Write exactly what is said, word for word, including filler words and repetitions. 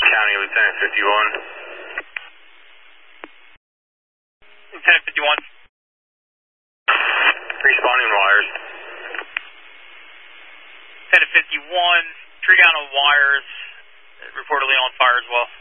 County, Lieutenant fifty-one. Lieutenant fifty-one. Responding wires. Lieutenant fifty-one, tree down on wires, reportedly on fire as well.